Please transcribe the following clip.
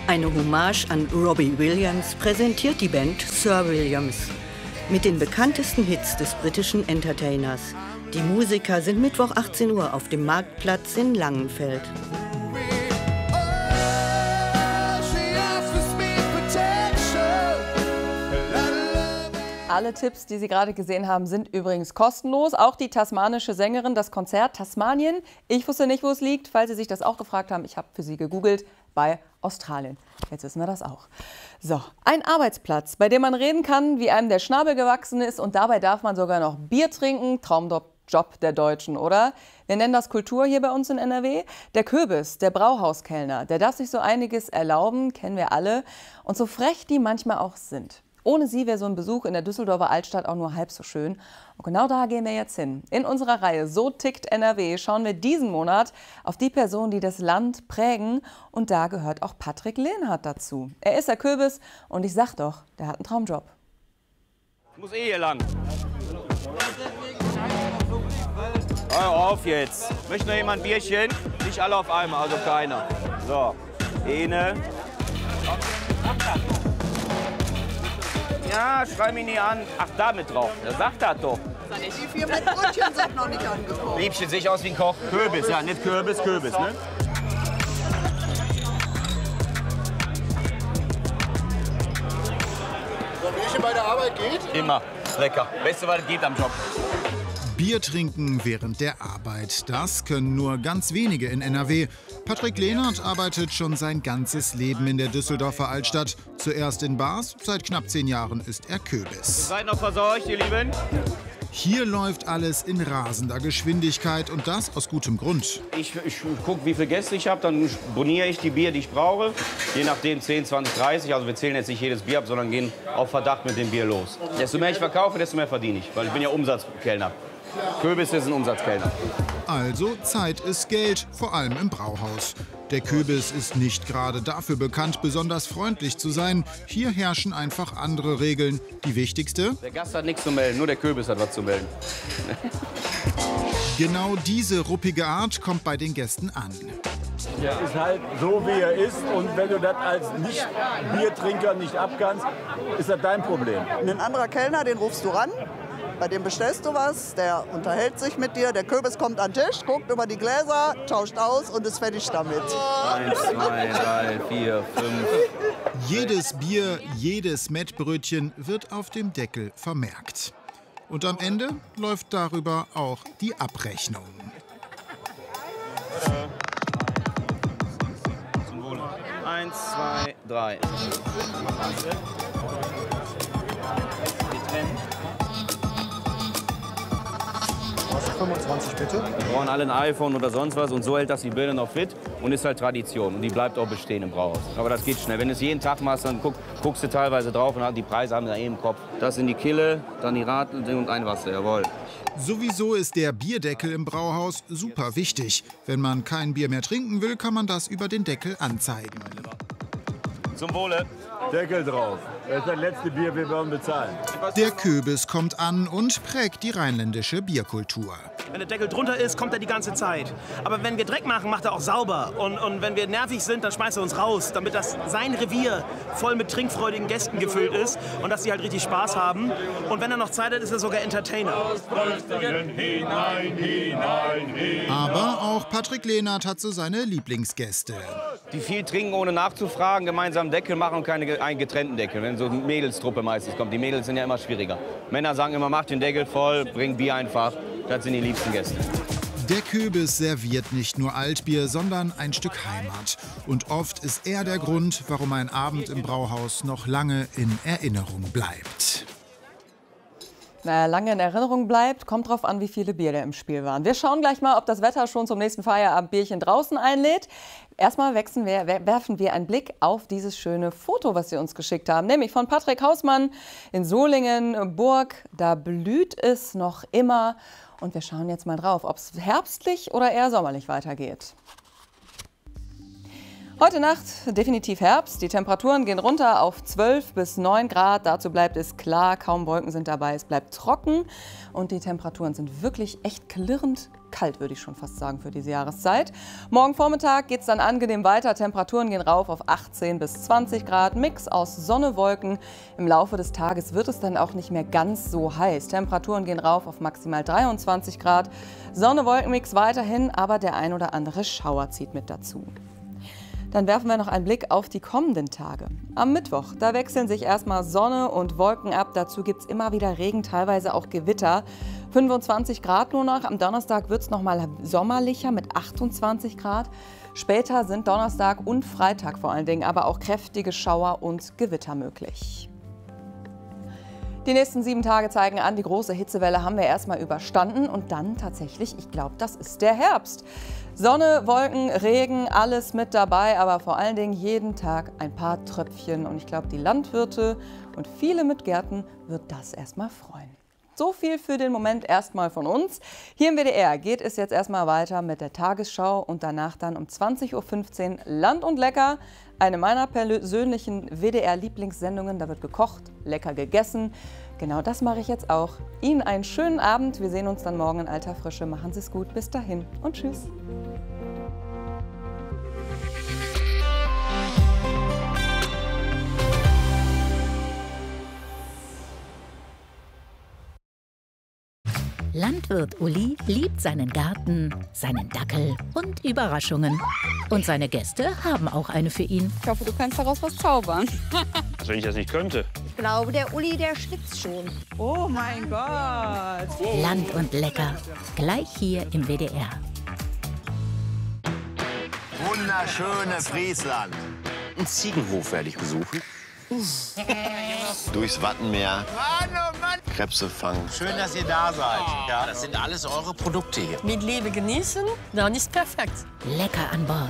Eine Hommage an Robbie Williams präsentiert die Band Sir Williams mit den bekanntesten Hits des britischen Entertainers. Die Musiker sind Mittwoch 18 Uhr auf dem Marktplatz in Langenfeld. Alle Tipps, die Sie gerade gesehen haben, sind übrigens kostenlos. Auch die tasmanische Sängerin, das Konzert Tasmanien. Ich wusste nicht, wo es liegt. Falls Sie sich das auch gefragt haben, ich habe für Sie gegoogelt, bei Australien. Jetzt wissen wir das auch. So, ein Arbeitsplatz, bei dem man reden kann, wie einem der Schnabel gewachsen ist. Und dabei darf man sogar noch Bier trinken. Traumjob der Deutschen, oder? Wir nennen das Kultur hier bei uns in NRW. Der Köbis, der Brauhauskellner, der darf sich so einiges erlauben, kennen wir alle. Und so frech die manchmal auch sind. Ohne sie wäre so ein Besuch in der Düsseldorfer Altstadt auch nur halb so schön. Und genau da gehen wir jetzt hin. In unserer Reihe So tickt NRW schauen wir diesen Monat auf die Personen, die das Land prägen. Und da gehört auch Patrick Lehnhardt dazu. Er ist der Köbis und ich sag doch, der hat einen Traumjob. Ich muss hier lang. Hör auf jetzt. Möchte noch jemand ein Bierchen? Nicht alle auf einmal, also keiner. So, eine. Ja, schrei mich nie an. Ach, damit drauf. Der sagt das doch. Die 4 mit Brötchen sind noch nicht angekommen. Liebchen, sehe ich aus wie ein Koch. Kürbis, ja, nicht Kürbis, Kürbis, ne? So, Bierchen bei der Arbeit geht? Immer. Lecker. Beste, was es geht am Job. Bier trinken während der Arbeit. Das können nur ganz wenige in NRW. Patrick Lehnhardt arbeitet schon sein ganzes Leben in der Düsseldorfer Altstadt. Zuerst in Bars, seit knapp 10 Jahren ist er Köbis. Seid noch versorgt, ihr Lieben? Hier läuft alles in rasender Geschwindigkeit und das aus gutem Grund. Ich gucke, wie viele Gäste ich habe, dann boniere ich die Bier, die ich brauche. Je nachdem 10, 20, 30. Also wir zählen jetzt nicht jedes Bier ab, sondern gehen auf Verdacht mit dem Bier los. Desto mehr ich verkaufe, desto mehr verdiene ich. Weil ich bin ja Umsatzkellner. Köbis ist ein Umsatzkellner. Also Zeit ist Geld, vor allem im Brauhaus. Der Köbis ist nicht gerade dafür bekannt, besonders freundlich zu sein. Hier herrschen einfach andere Regeln. Die wichtigste? Der Gast hat nichts zu melden, nur der Köbis hat was zu melden. Genau diese ruppige Art kommt bei den Gästen an. Er ist halt so, wie er ist. Und wenn du das als Nicht-Biertrinker nicht abkannst, ist das dein Problem. Ein anderer Kellner, den rufst du ran. Bei dem bestellst du was, der unterhält sich mit dir, der Köbis kommt an den Tisch, guckt über die Gläser, tauscht aus und ist fertig damit. 1, 2, 3, 4, 5. Jedes Bier, jedes Mettbrötchen wird auf dem Deckel vermerkt. Und am Ende läuft darüber auch die Abrechnung. Zum Wohle. 1, 2, 3. Was, 25 bitte? Wir brauchen alle ein iPhone oder sonst was und so hält das die Bilder noch fit und ist halt Tradition und die bleibt auch bestehen im Brauhaus. Aber das geht schnell. Wenn du es jeden Tag machst, dann guckst du teilweise drauf und die Preise haben wir da eh im Kopf. Das sind die Kille, dann die Radl und ein Wasser, jawohl. Sowieso ist der Bierdeckel im Brauhaus super wichtig. Wenn man kein Bier mehr trinken will, kann man das über den Deckel anzeigen. Zum Wohle. Deckel drauf. Das ist das letzte Bier, wir werden bezahlen. Der Köbis kommt an und prägt die rheinländische Bierkultur. Wenn der Deckel drunter ist, kommt er die ganze Zeit. Aber wenn wir Dreck machen, macht er auch sauber. Und wenn wir nervig sind, dann schmeißt er uns raus, damit das sein Revier voll mit trinkfreudigen Gästen gefüllt ist und dass sie halt richtig Spaß haben. Und wenn er noch Zeit hat, ist er sogar Entertainer. Aber auch Patrick Lehnhardt hat so seine Lieblingsgäste. Die viel trinken, ohne nachzufragen, gemeinsam Deckel machen und einen getrennten Deckel. Wenn so eine Mädelstruppe meistens kommt. Die Mädels sind ja immer schwieriger. Männer sagen immer, mach den Deckel voll, bring Bier einfach. Das sind die liebsten Gäste. Der Köbis serviert nicht nur Altbier, sondern ein Stück Heimat. Und oft ist er der Grund, warum ein Abend im Brauhaus noch lange in Erinnerung bleibt. Naja, lange in Erinnerung bleibt, kommt drauf an, wie viele Bier da im Spiel waren. Wir schauen gleich mal, ob das Wetter schon zum nächsten Feierabendbierchen draußen einlädt. Erstmal werfen wir einen Blick auf dieses schöne Foto, was Sie uns geschickt haben, nämlich von Patrick Hausmann in Solingen-Burg. Da blüht es noch immer. Und wir schauen jetzt mal drauf, ob es herbstlich oder eher sommerlich weitergeht. Heute Nacht definitiv Herbst. Die Temperaturen gehen runter auf 12 bis 9 Grad. Dazu bleibt es klar, kaum Wolken sind dabei. Es bleibt trocken und die Temperaturen sind wirklich echt klirrend kalt, würde ich schon fast sagen, für diese Jahreszeit. Morgen Vormittag geht es dann angenehm weiter. Temperaturen gehen rauf auf 18 bis 20 Grad. Mix aus Sonne, Wolken. Im Laufe des Tages wird es dann auch nicht mehr ganz so heiß. Temperaturen gehen rauf auf maximal 23 Grad. Sonne-Wolkenmix weiterhin, aber der ein oder andere Schauer zieht mit dazu. Dann werfen wir noch einen Blick auf die kommenden Tage. Am Mittwoch, da wechseln sich erstmal Sonne und Wolken ab. Dazu gibt es immer wieder Regen, teilweise auch Gewitter. 25 Grad nur noch. Am Donnerstag wird es noch mal sommerlicher mit 28 Grad. Später sind Donnerstag und Freitag vor allen Dingen aber auch kräftige Schauer und Gewitter möglich. Die nächsten 7 Tage zeigen an, die große Hitzewelle haben wir erstmal überstanden und dann tatsächlich, ich glaube, das ist der Herbst. Sonne, Wolken, Regen, alles mit dabei, aber vor allen Dingen jeden Tag ein paar Tröpfchen. Und ich glaube, die Landwirte und viele mit Gärten wird das erstmal freuen. So viel für den Moment erstmal von uns. Hier im WDR geht es jetzt erstmal weiter mit der Tagesschau und danach dann um 20:15 Uhr Land und Lecker. Eine meiner persönlichen WDR-Lieblingssendungen. Da wird gekocht, lecker gegessen. Genau das mache ich jetzt auch. Ihnen einen schönen Abend. Wir sehen uns dann morgen in alter Frische. Machen Sie es gut. Bis dahin und tschüss. Landwirt Uli liebt seinen Garten, seinen Dackel und Überraschungen. Und seine Gäste haben auch eine für ihn. Ich hoffe, du kannst daraus was zaubern. Also wenn ich das nicht könnte. Ich glaube, der Uli, der schnitzt schon. Oh mein Gott! Land und Lecker, gleich hier im WDR. Wunderschöne Friesland. Einen Ziegenhof werde ich besuchen. Durchs Wattenmeer. Mann, oh Mann! Krebse fangen. Schön, dass ihr da seid. Ja, das sind alles eure Produkte hier. Mit Liebe genießen, dann ist perfekt. Lecker an Bord.